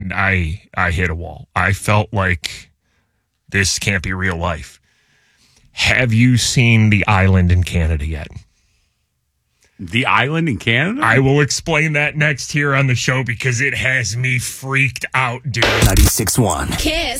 and I hit a wall. I felt like this can't be real life. Have you seen The Island in Canada yet? The Island in Canada? I will explain that next here on the show because it has me freaked out, dude. 96.1 Kiss.